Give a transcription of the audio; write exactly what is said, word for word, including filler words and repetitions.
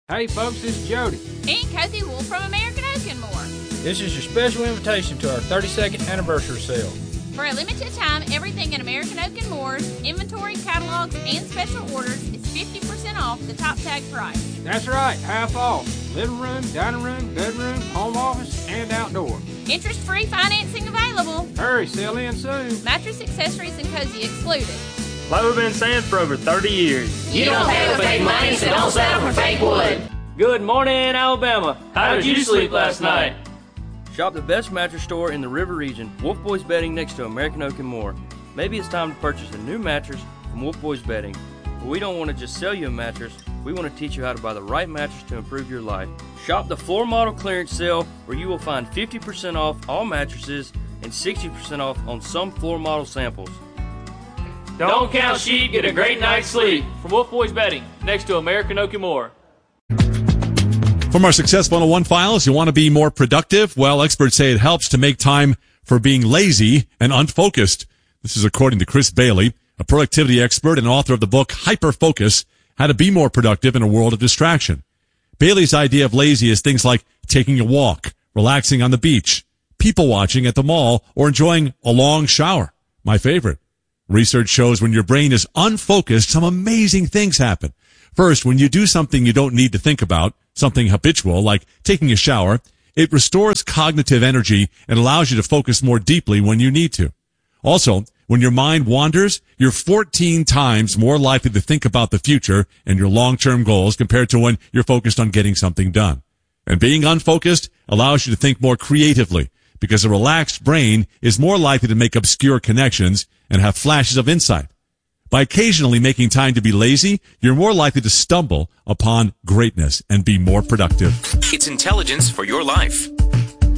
Hey folks, this is Jody. And Cozy Wolf from American Oak and More. This is your special invitation to our thirty-second anniversary sale. For a limited time, everything in American Oak and Moore's inventory, catalogs, and special orders is fifty percent off the top tag price. That's right, half off. Living room, dining room, bedroom, home office, and outdoor. Interest-free financing available. Hurry, sell in soon. Mattress, accessories, and cozy excluded. Like we've been saying for over thirty years. You don't pay with fake money, so don't settle for fake wood. Good morning, Alabama. How did you sleep last night? Shop the best mattress store in the River region, Wolf Boys Bedding, next to American Oak and More. Maybe it's time to purchase a new mattress from Wolf Boys Bedding. But we don't want to just sell you a mattress. We want to teach you how to buy the right mattress to improve your life. Shop the floor model clearance sale where you will find fifty percent off all mattresses and sixty percent off on some floor model samples. Don't count sheep, get a great night's sleep. From Wolf Boys Bedding, next to American Oak and More. From our Success one oh one files, you want to be more productive? Well, experts say it helps to make time for being lazy and unfocused. This is according to Chris Bailey, a productivity expert and author of the book Hyperfocus, How to Be More Productive in a World of Distraction. Bailey's idea of lazy is things like taking a walk, relaxing on the beach, people watching at the mall, or enjoying a long shower. My favorite. Research shows when your brain is unfocused, some amazing things happen. First, when you do something you don't need to think about, something habitual like taking a shower, it restores cognitive energy and allows you to focus more deeply when you need to. Also, when your mind wanders, you're fourteen times more likely to think about the future and your long-term goals compared to when you're focused on getting something done. And being unfocused allows you to think more creatively because a relaxed brain is more likely to make obscure connections and have flashes of insight. By occasionally making time to be lazy, you're more likely to stumble upon greatness and be more productive. It's intelligence for your life.